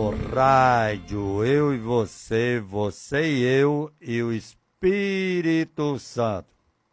no rádio, eu e você, você e eu e o Espírito Santo.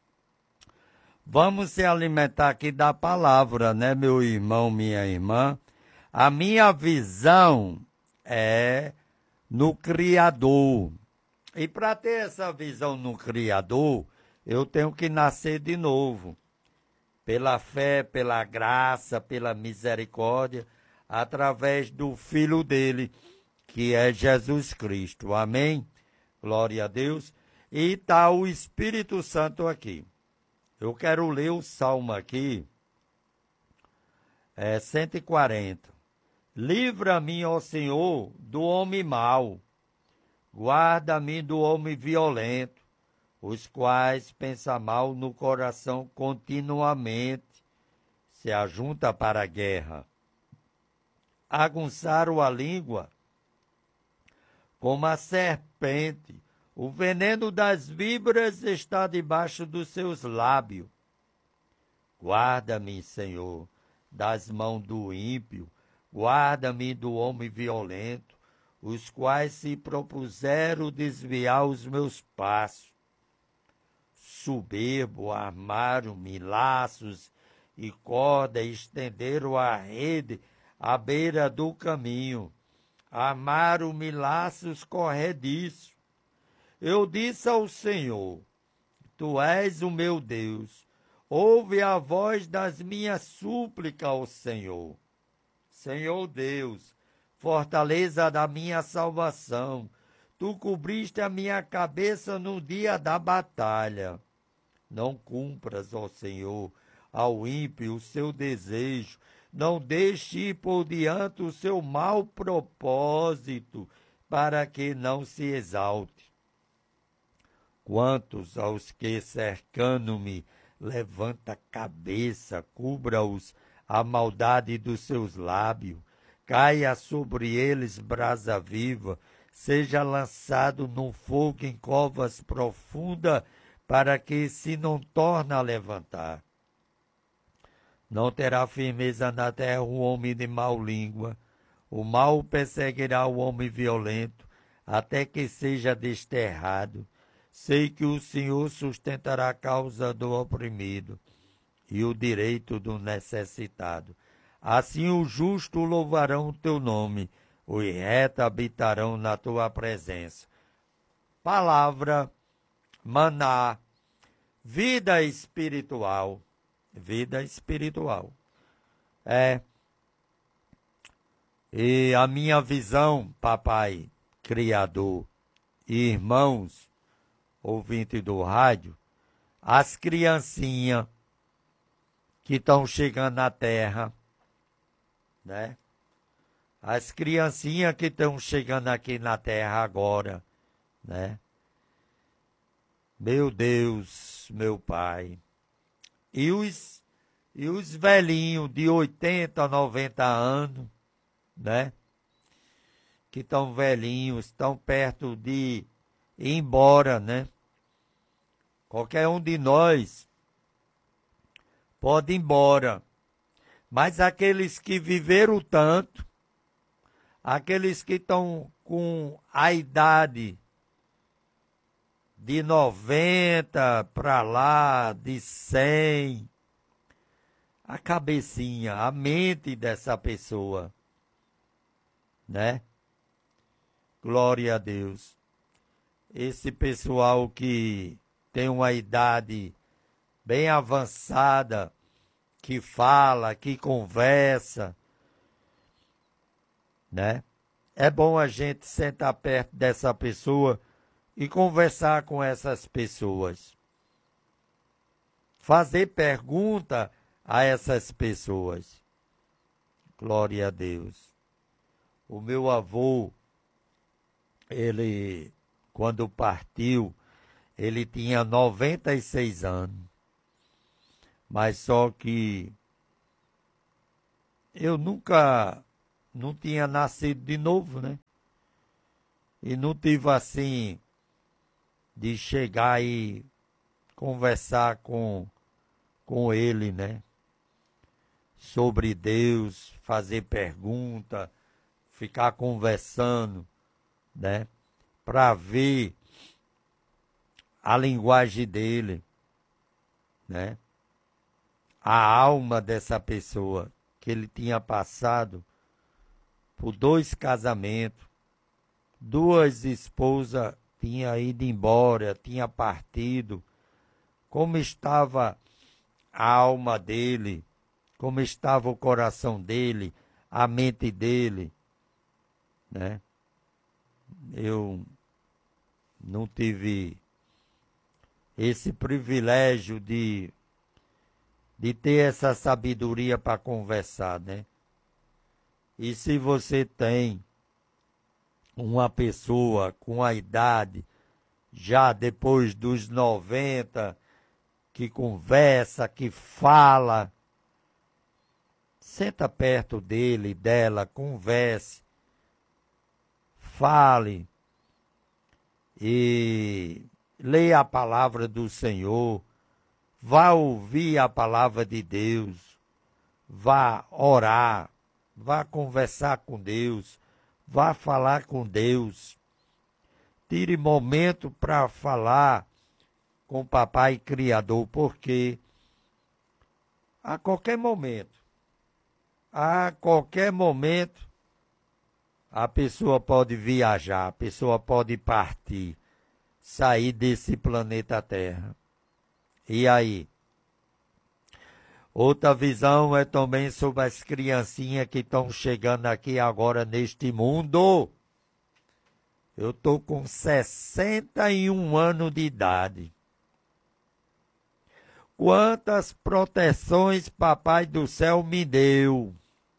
Vamos se alimentar aqui da palavra, né, meu irmão, minha irmã? A minha visão é no Criador. E para ter essa visão no Criador, eu tenho que nascer de novo. Pela fé, pela graça, pela misericórdia, através do Filho dele, que é Jesus Cristo. Amém? Glória a Deus. E está o Espírito Santo aqui. Eu quero ler o Salmo aqui, 140. Livra-me, ó Senhor, do homem mau. Guarda-me do homem violento, os quais pensam mal no coração continuamente, se ajunta para a guerra. Aguçaram a língua como a serpente, o veneno das víboras está debaixo dos seus lábios. Guarda-me, Senhor, das mãos do ímpio, guarda-me do homem violento, os quais se propuseram desviar os meus passos. Soberbo, armaram-me laços e corda, estenderam a rede à beira do caminho. Armaram-me laços corrediços. Eu disse ao Senhor, Tu és o meu Deus. Ouve a voz das minhas súplicas ao Senhor. Senhor Deus, fortaleza da minha salvação, Tu cobriste a minha cabeça no dia da batalha. Não cumpras, ó Senhor, ao ímpio o seu desejo, não deixe ir por diante o seu mau propósito, para que não se exalte. Quantos aos que cercando-me, levanta a cabeça, cubra-os a maldade dos seus lábios, caia sobre eles brasa viva, seja lançado no fogo em covas profundas, para que se não torne a levantar. Não terá firmeza na terra o homem de mau língua, o mal perseguirá o homem violento, até que seja desterrado. Sei que o Senhor sustentará a causa do oprimido e o direito do necessitado. Assim os justos louvarão o teu nome, os retos habitarão na tua presença. Palavra, maná, vida espiritual. Vida espiritual. E a minha visão, papai, Criador, e irmãos, ouvinte do rádio, as criancinhas que estão chegando na terra, né? As criancinhas que estão chegando aqui na terra agora, né? Meu Deus, meu Pai. E os velhinhos de 80, 90 anos, né? Que estão velhinhos, estão perto de ir embora, né? Qualquer um de nós pode ir embora. Mas aqueles que viveram tanto, aqueles que estão com a idade de 90 para lá, de 100, a cabecinha, a mente dessa pessoa, né? Glória a Deus. Esse pessoal que tem uma idade bem avançada, que fala, que conversa, né? É bom a gente sentar perto dessa pessoa e conversar com essas pessoas. Fazer pergunta a essas pessoas. Glória a Deus. O meu avô, ele, quando partiu, ele tinha 96 anos. Mas só que eu não tinha nascido de novo, né? E não tive assim de chegar e conversar com ele, né? Sobre Deus, fazer pergunta, ficar conversando, né? Para ver a linguagem dele, né? A alma dessa pessoa, que ele tinha passado por 2 casamentos, 2 esposas tinham ido embora, tinha partido, como estava a alma dele, como estava o coração dele, a mente dele, né? Eu não tive esse privilégio de ter essa sabedoria para conversar, né? E se você tem uma pessoa com a idade, já depois dos 90, que conversa, que fala, senta perto dele, dela, converse, fale e leia a palavra do Senhor, vá ouvir a palavra de Deus, vá orar, vá conversar com Deus, vá falar com Deus. Tire momento para falar com o Papai Criador, porque a qualquer momento, a pessoa pode viajar, a pessoa pode partir, sair desse planeta Terra. E aí? Outra visão é também sobre as criancinhas que estão chegando aqui agora neste mundo. Eu estou com 61 anos de idade. Quantas proteções Papai do Céu me deu?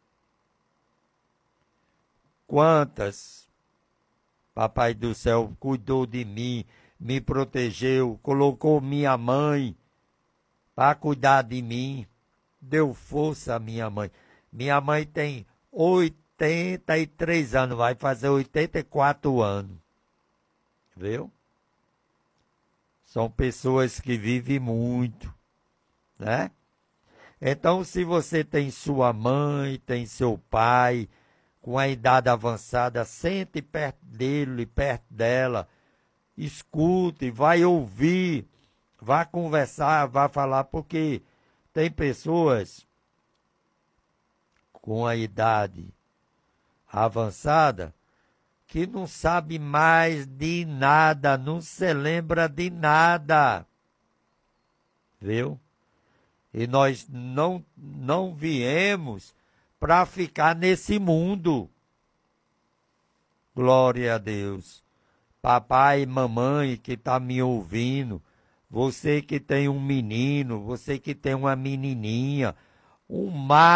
Quantas? Papai do Céu cuidou de mim, me protegeu, colocou minha mãe para cuidar de mim, deu força à minha mãe. Minha mãe tem 83 anos, vai fazer 84 anos. Viu? São pessoas que vivem muito, né? Então, se você tem sua mãe, tem seu pai, com a idade avançada, sente perto dele, perto dela, escute, vai ouvir, vai conversar, vai falar, porque tem pessoas com a idade avançada que não sabe mais de nada, não se lembra de nada, viu? E nós não viemos para ficar nesse mundo. Glória a Deus. Papai e mamãe que está me ouvindo, você que tem um menino, você que tem uma menininha, um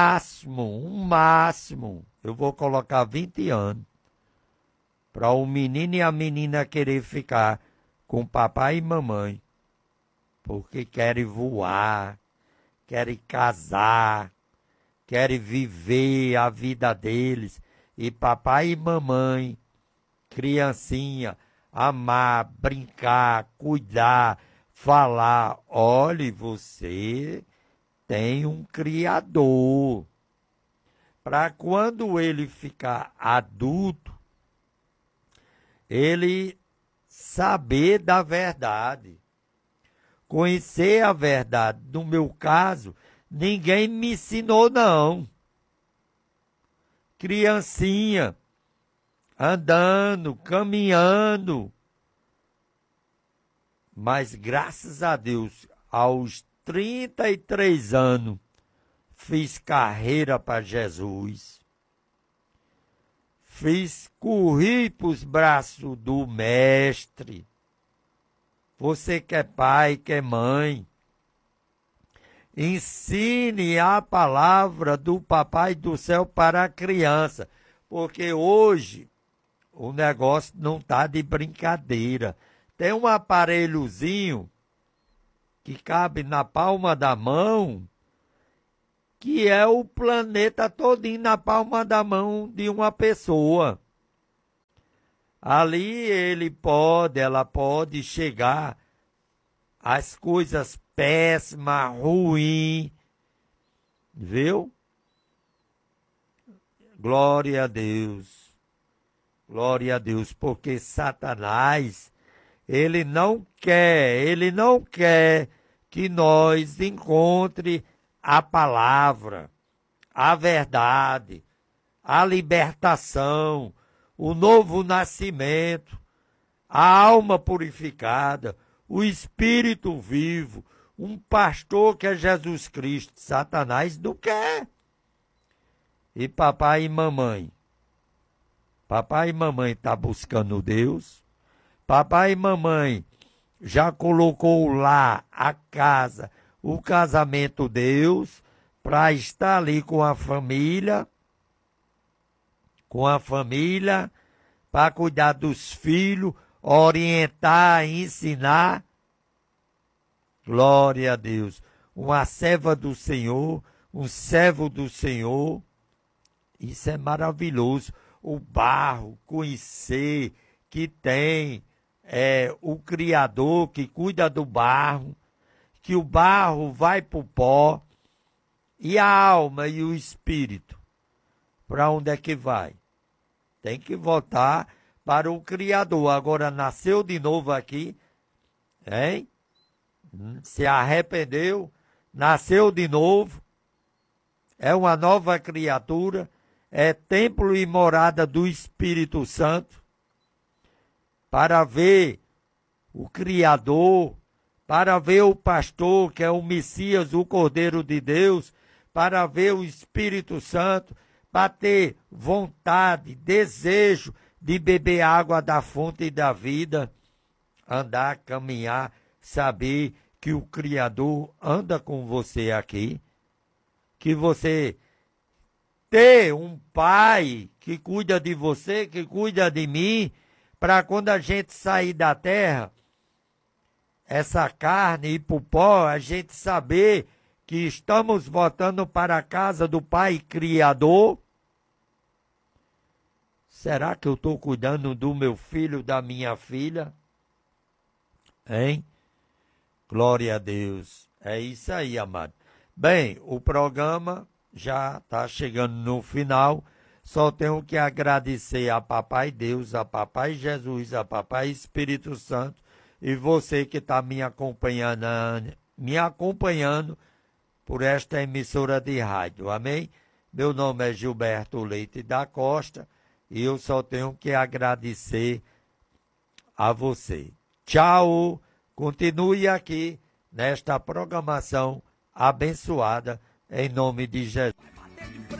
máximo, eu vou colocar 20 anos, para o menino e a menina querer ficar com papai e mamãe, porque querem voar, querem casar, querem viver a vida deles, e papai e mamãe, criancinha, amar, brincar, cuidar, falar, olhe, você tem um Criador. Para quando ele ficar adulto, ele saber da verdade, conhecer a verdade. No meu caso, ninguém me ensinou, não. Criancinha, andando, caminhando. Mas graças a Deus, aos 33 anos, fiz carreira para Jesus. Corri para os braços do Mestre. Você que é pai, que é mãe, ensine a palavra do Papai do Céu para a criança, porque hoje o negócio não está de brincadeira. Tem um aparelhozinho que cabe na palma da mão, que é o planeta todinho na palma da mão de uma pessoa. Ali ela pode chegar às coisas péssimas, ruins, viu? Glória a Deus. Glória a Deus, porque Satanás, ele não quer que nós encontre a palavra, a verdade, a libertação, o novo nascimento, a alma purificada, o Espírito vivo, um pastor que é Jesus Cristo. Satanás não quer. E papai e mamãe está buscando Deus. Papai e mamãe já colocou lá a casa, o casamento Deus, para estar ali com a família, para cuidar dos filhos, orientar, ensinar. Glória a Deus. Uma serva do Senhor, um servo do Senhor. Isso é maravilhoso. O barro, conhecer que tem o Criador que cuida do barro, que o barro vai para o pó, e a alma e o espírito, para onde é que vai? Tem que voltar para o Criador. Agora nasceu de novo aqui, hein? Se arrependeu, nasceu de novo, é uma nova criatura, é templo e morada do Espírito Santo, para ver o Criador, para ver o pastor, que é o Messias, o Cordeiro de Deus, para ver o Espírito Santo, para ter vontade, desejo de beber água da fonte da vida, andar, caminhar, saber que o Criador anda com você aqui, que você ter um pai que cuida de você, que cuida de mim, para quando a gente sair da terra, essa carne ir para o pó, a gente saber que estamos voltando para a casa do Pai Criador. Será que eu estou cuidando do meu filho, da minha filha? Hein? Glória a Deus. É isso aí, amado. Bem, o programa já está chegando no final. Só tenho que agradecer a Papai Deus, a Papai Jesus, a Papai Espírito Santo e você que está me acompanhando por esta emissora de rádio. Amém? Meu nome é Gilberto Leite da Costa e eu só tenho que agradecer a você. Tchau! Continue aqui nesta programação abençoada em nome de Jesus.